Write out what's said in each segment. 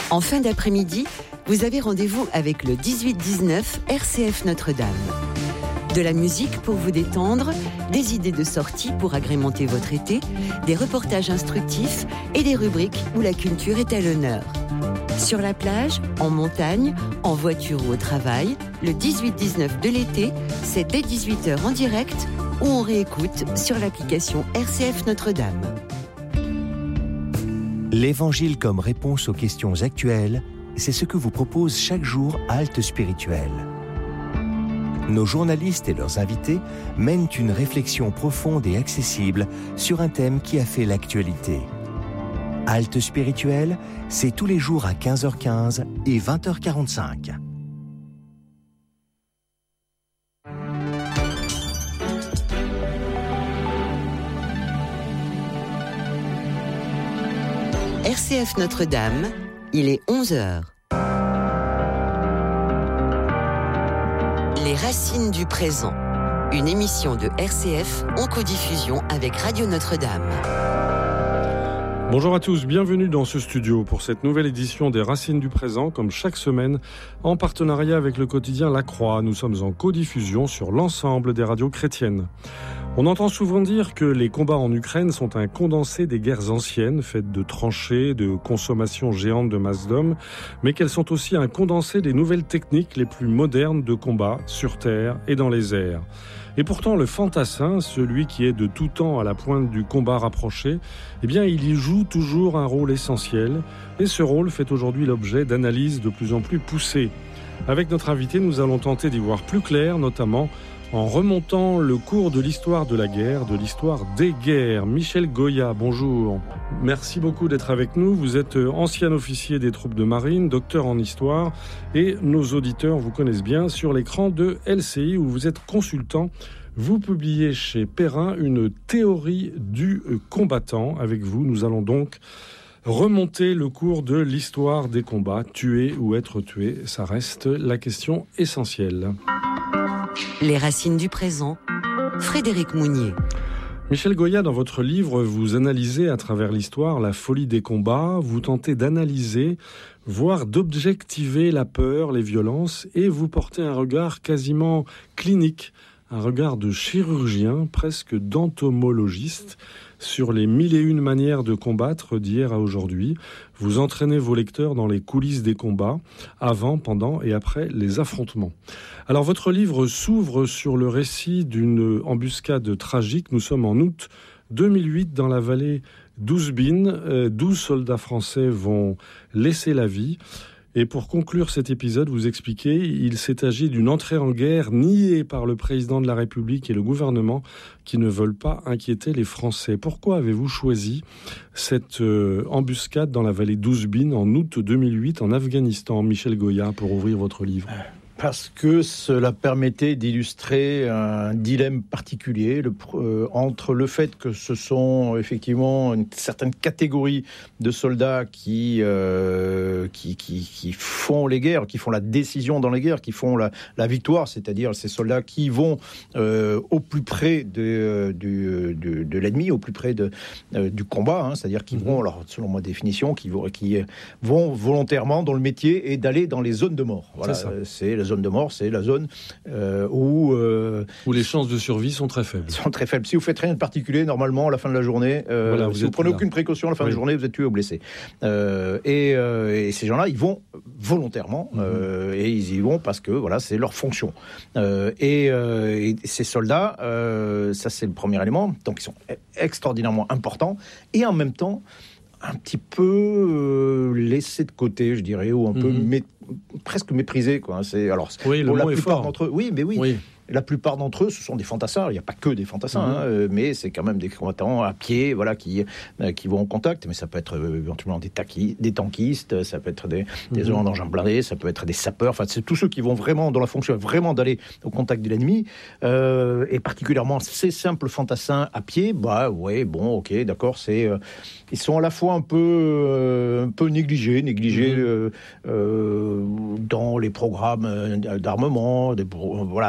En fin d'après-midi, vous avez rendez-vous avec le 18-19 RCF Notre-Dame. De la musique pour vous détendre, des idées de sortie pour agrémenter votre été, des reportages instructifs et des rubriques où la culture est à l'honneur. Sur la plage, en montagne, en voiture ou au travail, le 18-19 de l'été, c'est dès 18h en direct ou on réécoute sur l'application RCF Notre-Dame. L'Évangile comme réponse aux questions actuelles, c'est ce que vous propose chaque jour Halte Spirituelle. Nos journalistes et leurs invités mènent une réflexion profonde et accessible sur un thème qui a fait l'actualité. Halte Spirituelle, c'est tous les jours à 15h15 et 20h45. RCF Notre-Dame, il est 11h. Les racines du présent, une émission de RCF en codiffusion avec Radio Notre-Dame. Bonjour à tous, bienvenue dans ce studio pour cette nouvelle édition des Racines du présent, comme chaque semaine, en partenariat avec le quotidien La Croix. Nous sommes en codiffusion sur l'ensemble des radios chrétiennes. On entend souvent dire que les combats en Ukraine sont un condensé des guerres anciennes, faites de tranchées, de consommation géante de masse d'hommes, mais qu'elles sont aussi un condensé des nouvelles techniques les plus modernes de combat sur terre et dans les airs. Et pourtant, le fantassin, celui qui est de tout temps à la pointe du combat rapproché, eh bien, il y joue toujours un rôle essentiel. Et ce rôle fait aujourd'hui l'objet d'analyses de plus en plus poussées. Avec notre invité, nous allons tenter d'y voir plus clair, notamment en remontant le cours de l'histoire de la guerre, de l'histoire des guerres. Michel Goya, bonjour. Merci beaucoup d'être avec nous. Vous êtes ancien officier des troupes de marine, docteur en histoire, et nos auditeurs vous connaissent bien sur l'écran de LCI où vous êtes consultant. Vous publiez chez Perrin une théorie du combattant. Avec vous, nous allons donc remonter le cours de l'histoire des combats. Tuer ou être tué, ça reste la question essentielle. Les racines du présent, Frédéric Mounier. Michel Goya, dans votre livre, vous analysez à travers l'histoire la folie des combats, vous tentez d'analyser, voire d'objectiver la peur, les violences, et vous portez un regard quasiment clinique, un regard de chirurgien, presque d'entomologiste, sur les 1001 manières de combattre d'hier à aujourd'hui. Vous entraînez vos lecteurs dans les coulisses des combats, avant, pendant et après les affrontements. Alors votre livre s'ouvre sur le récit d'une embuscade tragique. Nous sommes en août 2008 dans la vallée d'Ouzbine. 12 soldats français vont laisser la vie. Et pour conclure cet épisode, vous expliquez, il s'est agi d'une entrée en guerre niée par le président de la République et le gouvernement qui ne veulent pas inquiéter les Français. Pourquoi avez-vous choisi cette embuscade dans la vallée d'Ouzbine en août 2008 en Afghanistan, Michel Goya, pour ouvrir votre livre ? Parce que cela permettait d'illustrer un dilemme particulier entre le fait que ce sont effectivement une certaine catégorie de soldats qui font les guerres, qui font la décision dans les guerres, qui font la victoire, c'est-à-dire ces soldats qui vont au plus près de l'ennemi, au plus près du combat, c'est-à-dire qui vont, alors selon ma définition, qui vont volontairement dans le métier et d'aller dans les zones de mort. Voilà, c'est la zone de mort, c'est la zone où les chances de survie sont très faibles. Si vous faites rien de particulier, normalement, à la fin de la journée, si vous prenez aucune précaution à la fin de la journée, vous êtes tué ou blessé. Et ces gens-là, ils vont volontairement, et ils y vont parce que voilà, c'est leur fonction. Et ces soldats, ça c'est le premier élément, donc ils sont extraordinairement importants, et en même temps, un petit peu laissés de côté, je dirais, ou un peu presque méprisés, quoi. C'est alors oui, pour le la mot est plupart fort. d'entre eux. Oui. La plupart d'entre eux, ce sont des fantassins. Il n'y a pas que des fantassins, mais c'est quand même des combattants à pied, voilà, qui vont en contact. Mais ça peut être éventuellement des tankistes, ça peut être des hommes d'engins blindés, ça peut être des sapeurs. Enfin, c'est tous ceux qui vont vraiment dans la fonction, vraiment d'aller au contact de l'ennemi. Et particulièrement ces simples fantassins à pied, ok, d'accord. Ils sont à la fois un peu négligés dans les programmes d'armement. Voilà, c'est pas la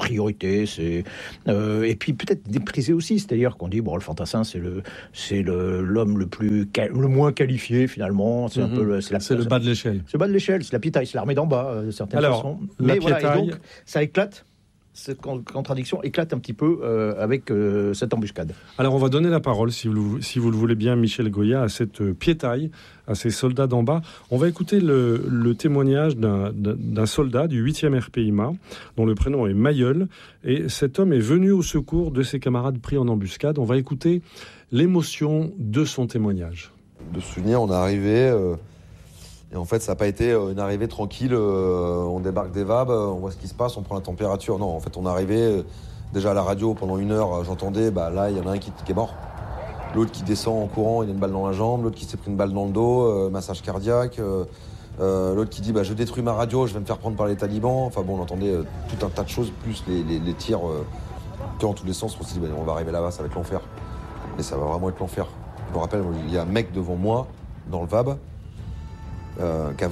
priorité, et puis peut-être déprisé aussi, c'est-à-dire qu'on dit, bon, le fantassin, c'est l'homme le moins qualifié, finalement, c'est un peu... C'est le bas de l'échelle. C'est le bas de l'échelle, c'est la piétaille, c'est l'armée d'en bas, de certaines façons. Mais voilà, et donc, ça éclate. Cette contradiction éclate un petit peu avec cette embuscade. Alors on va donner la parole, si vous le voulez bien, Michel Goya, à cette piétaille, à ces soldats d'en bas. On va écouter le témoignage d'un soldat du 8e RPIMA, dont le prénom est Mailleul, et cet homme est venu au secours de ses camarades pris en embuscade. On va écouter l'émotion de son témoignage. De se souvenir, on est arrivé... Et en fait, ça n'a pas été une arrivée tranquille, on débarque des VAB, on voit ce qui se passe, on prend la température. Non, en fait, on est arrivé, déjà à la radio, pendant 1 heure, j'entendais, là, il y en a un qui est mort. L'autre qui descend en courant, il a une balle dans la jambe. L'autre qui s'est pris une balle dans le dos, massage cardiaque. L'autre qui dit, je détruis ma radio, je vais me faire prendre par les talibans. Enfin bon, on entendait tout un tas de choses, plus les tirs dans tous les sens. On s'est dit, on va arriver là-bas, ça va être l'enfer. Et ça va vraiment être l'enfer. Je me rappelle, il y a un mec devant moi, dans le VAB, qui a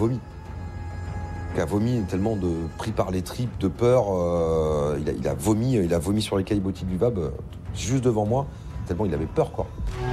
vomi tellement pris par les tripes de peur, il a vomi sur les caillebotis du VAB juste devant moi, tellement il avait peur quoi.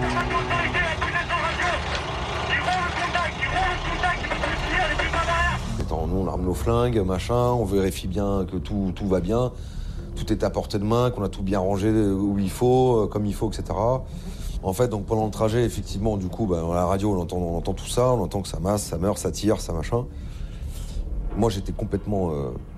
Nous on arme nos flingues, machin, on vérifie bien que tout va bien, tout est à portée de main, qu'on a tout bien rangé où il faut, comme il faut, etc. En fait, donc pendant le trajet, effectivement, du coup, à la radio, on entend tout ça, on entend que ça masse, ça meurt, ça tire, ça machin. Moi, j'étais complètement...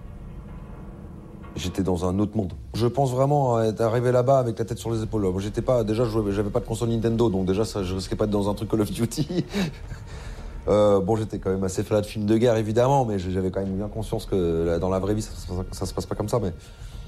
J'étais dans un autre monde. Je pense vraiment à être arrivé là-bas avec la tête sur les épaules. Moi, j'avais pas de console Nintendo, donc déjà, je risquais pas d'être dans un truc Call of Duty. J'étais quand même assez fan de films de guerre, évidemment, mais j'avais quand même bien conscience que dans la vraie vie, ça se passe pas comme ça, mais...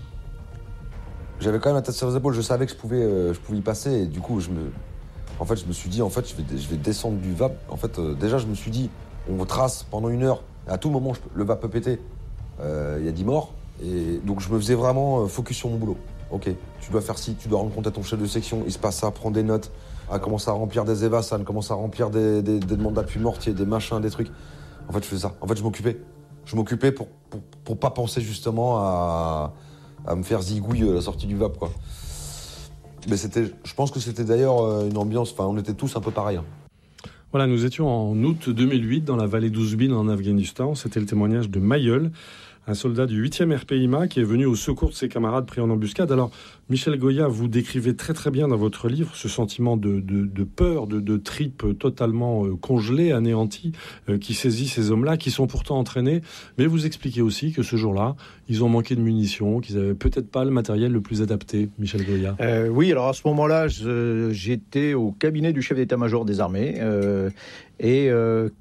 J'avais quand même la tête sur les épaules, je savais que je pouvais y passer, et du coup, je me suis dit, je vais descendre du VAB. En fait, déjà, je me suis dit, on trace pendant 1 heure, à tout moment, le VAB peut péter, il y a 10 morts, et donc je me faisais vraiment focus sur mon boulot. Ok, tu dois faire ci, tu dois rendre compte à ton chef de section, il se passe ça, prends des notes, commence à remplir des évasans, commence à remplir des demandes d'appui mortier, des machins, des trucs. En fait, je faisais ça. En fait, je m'occupais pour pas penser justement à me faire zigouille à la sortie du VAB, quoi. Mais je pense que c'était d'ailleurs une ambiance, on était tous un peu pareils. Voilà, nous étions en août 2008 dans la vallée d'Ouzbin en Afghanistan. C'était le témoignage de Mailleul, un soldat du 8e RPIMA qui est venu au secours de ses camarades pris en embuscade. Alors, Michel Goya, vous décrivez très très bien dans votre livre ce sentiment de peur, de tripes totalement congelées, anéanties, qui saisit ces hommes-là, qui sont pourtant entraînés. Mais vous expliquez aussi que ce jour-là, ils ont manqué de munitions, qu'ils n'avaient peut-être pas le matériel le plus adapté, Michel Goya. Oui, alors à ce moment-là, j'étais au cabinet du chef d'état-major des armées. Et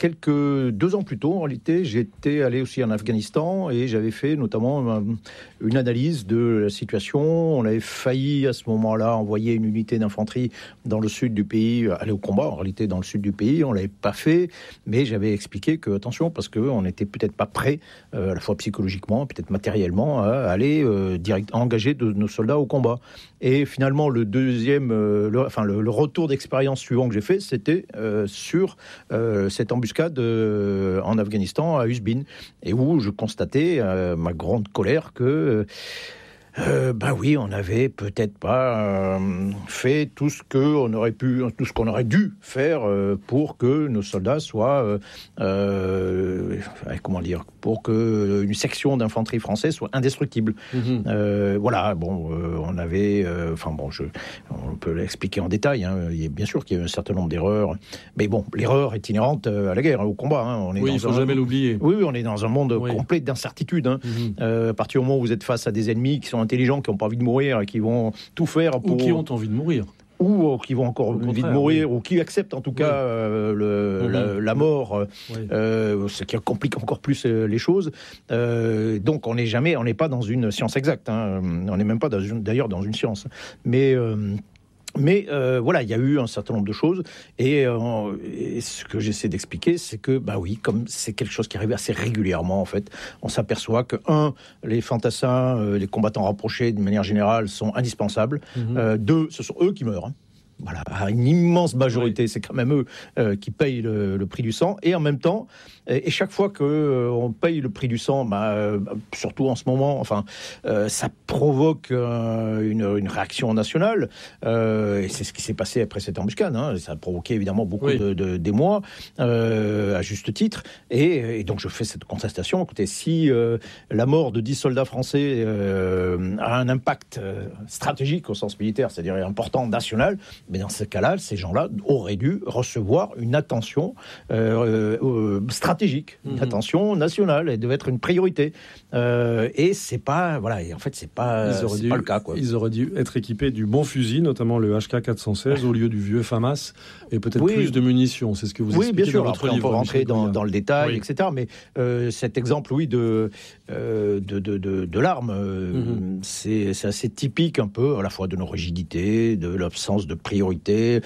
2 ans plus tôt, en réalité, j'étais allé aussi en Afghanistan et j'avais fait notamment une analyse de la situation. On avait failli à ce moment-là envoyer une unité d'infanterie dans le sud du pays, aller au combat en réalité dans le sud du pays. On l'avait pas fait, mais j'avais expliqué que attention, parce qu'on n'était peut-être pas prêt, à la fois psychologiquement, peut-être matériellement, à aller engager nos soldats au combat. Et finalement, le retour d'expérience suivant que j'ai fait, c'était sur cette embuscade en Afghanistan, à Uzbin, et où je constatais ma grande colère que oui, on n'avait peut-être pas fait tout ce qu'on aurait dû faire pour que nos soldats soient, pour que une section d'infanterie française soit indestructible. On avait, on peut l'expliquer en détail. Bien sûr qu'il y a eu un certain nombre d'erreurs, mais bon, l'erreur est inhérente à la guerre, au combat. Il ne faut jamais l'oublier. Oui, on est dans un monde complet d'incertitude. À partir du moment où vous êtes face à des ennemis qui sont intelligents, qui n'ont pas envie de mourir et qui vont tout faire pour... Ou qui ont envie de mourir. Ou qui vont encore envie de mourir, ou qui acceptent en tout cas la mort, ce qui complique encore plus les choses. Donc on n'est pas dans une science exacte. On n'est même pas d'ailleurs dans une science. Mais il y a eu un certain nombre de choses et ce que j'essaie d'expliquer, c'est que comme c'est quelque chose qui arrive assez régulièrement en fait, on s'aperçoit que les fantassins, les combattants rapprochés d'une manière générale sont indispensables. 2, ce sont eux qui meurent. voilà, à une immense majorité, c'est quand même eux qui payent le prix du sang. Et en même temps, et chaque fois qu'on paye le prix du sang, surtout en ce moment, ça provoque une réaction nationale. Et c'est ce qui s'est passé après cette embuscade. Ça a provoqué évidemment beaucoup d'émoi, à juste titre. Et donc je fais cette contestation. Écoutez, si la mort de 10 soldats français a un impact stratégique au sens militaire, c'est-à-dire important, national, mais dans ce cas-là, ces gens-là auraient dû recevoir une attention stratégique, une attention nationale, elle devait être une priorité. Et c'est pas, voilà, et en fait, c'est pas le cas, quoi. Ils auraient dû être équipés du bon fusil, notamment le HK416, au lieu du vieux FAMAS, et peut-être plus de munitions. C'est ce que vous expliquez bien sûr, dans votre après, livre. On peut rentrer dans le détail, etc. Mais cet exemple, de l'arme, c'est assez typique un peu, à la fois de nos rigidités, de l'absence de priorité.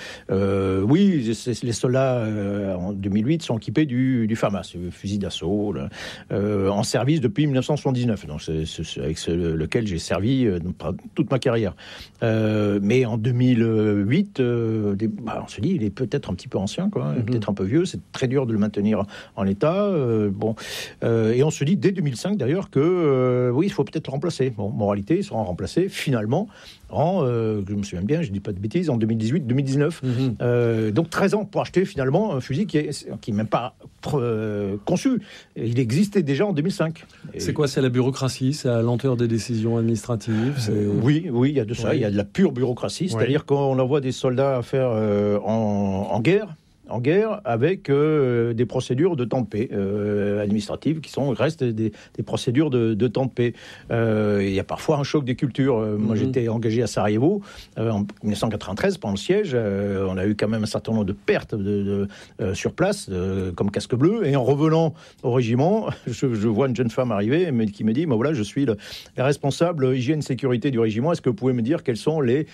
Les soldats en 2008 sont équipés du FAMAS, le fusil d'assaut, en service depuis 1979. Donc c'est avec lequel j'ai servi toute ma carrière. Mais en 2008, on se dit, il est peut-être un petit peu ancien, quoi, peut-être un peu vieux. C'est très dur de le maintenir en état. Et on se dit dès 2005 d'ailleurs que il faut peut-être le remplacer. Bon, moralité, ils seront remplacés finalement je me souviens bien, je dis pas de bêtises, en 2018-2019. Donc 13 ans pour acheter finalement un fusil qui est même pas conçu. Il existait déjà en 2005. C'est quoi? C'est la bureaucratie? C'est la lenteur des décisions administratives? Oui, il y a de ça. Il y a de la pure bureaucratie. C'est-à-dire qu'on envoie des soldats à faire en guerre avec des procédures de temps de paix administratives qui restent des procédures de temps de paix. Il y a parfois un choc des cultures. Moi, j'étais engagé à Sarajevo en 1993 pendant le siège. On a eu quand même un certain nombre de pertes sur place, comme casque bleu. Et en revenant au régiment, je vois une jeune femme arriver qui me dit voilà, je suis le responsable hygiène sécurité du régiment. Est-ce que vous pouvez me dire quels sont les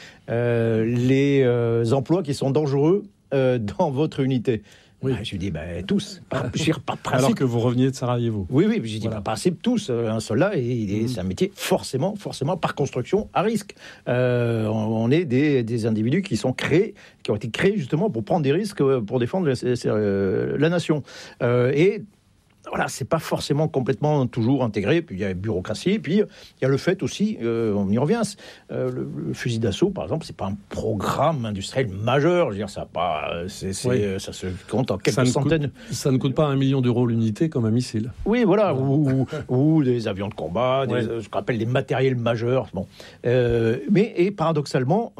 emplois qui sont dangereux dans votre unité? Je lui dis, tous. Par principe. Alors que vous reveniez de Sarajevo. Oui, j'ai dit, par principe, tous. Un soldat, c'est un métier forcément, par construction, à risque. On est des individus qui ont été créés justement pour prendre des risques, pour défendre la nation. Voilà, c'est pas forcément complètement toujours intégré. Puis il y a la bureaucratie, puis il y a le fait aussi, on y revient, le fusil d'assaut, par exemple, c'est pas un programme industriel majeur. Je veux dire, ça se compte en quelques centaines. Ça ne coûte pas 1 million d'euros l'unité comme un missile. Oui, voilà, ou des avions de combat, ce qu'on appelle des matériels majeurs. Bon, mais paradoxalement,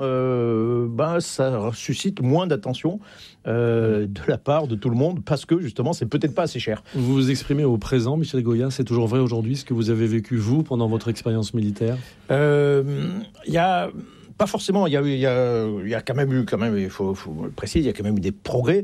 ça suscite moins d'attention de la part de tout le monde parce que justement, c'est peut-être pas assez cher. Vous vous exprimez au présent, Michel Goya, c'est toujours vrai aujourd'hui ce que vous avez vécu vous pendant votre expérience militaire? Il y a pas forcément, il y a quand même eu, il faut le préciser, il y a quand même eu des progrès,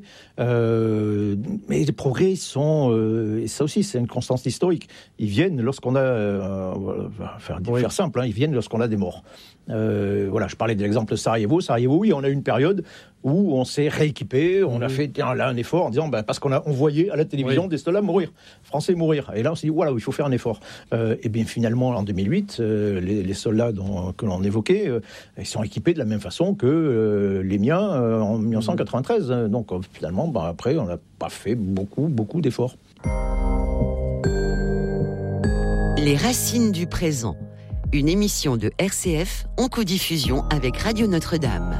mais les progrès sont, et ça aussi c'est une constance historique, ils viennent lorsqu'on a, faire simple, ils viennent lorsqu'on a des morts. Je parlais de l'exemple de Sarajevo. Sarajevo, oui, on a eu une période où on s'est rééquipé, on a fait un effort en disant, parce qu'on voyait à la télévision des soldats français mourir. Et là, on s'est dit, voilà, il faut faire un effort. Et bien finalement, en 2008, les soldats que l'on évoquait, ils sont équipés de la même façon que les miens en 1993. Donc finalement, après, on n'a pas fait beaucoup d'efforts. Les racines du présent. Une émission de RCF en codiffusion avec Radio Notre-Dame.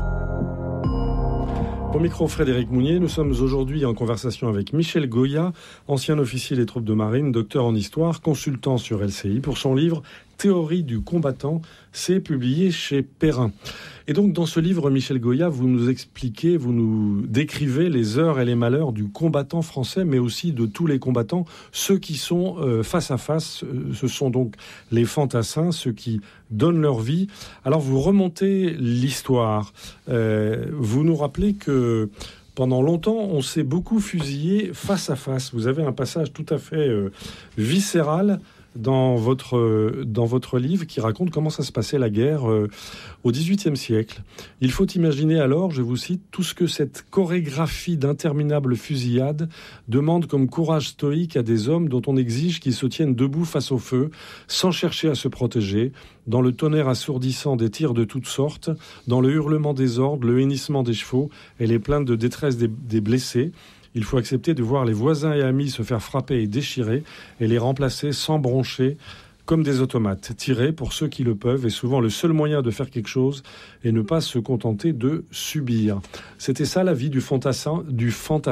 Au micro, Frédéric Mounier, nous sommes aujourd'hui en conversation avec Michel Goya, ancien officier des troupes de marine, docteur en histoire, consultant sur LCI pour son livre « Théorie du combattant ». C'est publié chez Perrin. Et donc, dans ce livre, Michel Goya, vous nous expliquez, vous nous décrivez les heures et les malheurs du combattant français, mais aussi de tous les combattants, ceux qui sont face à face. Ce sont donc les fantassins, ceux qui donnent leur vie. Alors, vous remontez l'histoire. Vous nous rappelez que pendant longtemps, on s'est beaucoup fusillé face à face. Vous avez un passage tout à fait viscéral dans votre livre qui raconte comment ça se passait la guerre au XVIIIe siècle. Il faut imaginer alors, je vous cite, tout ce que cette chorégraphie d'interminables fusillades demande comme courage stoïque à des hommes dont on exige qu'ils se tiennent debout face au feu, sans chercher à se protéger, dans le tonnerre assourdissant des tirs de toutes sortes, dans le hurlement des ordres, le hennissement des chevaux et les plaintes de détresse des blessés. Il faut accepter de voir les voisins et amis se faire frapper et déchirer et les remplacer sans broncher comme des automates. Tirer pour ceux qui le peuvent est souvent le seul moyen de faire quelque chose et ne pas se contenter de subir. C'était ça la vie du fantassin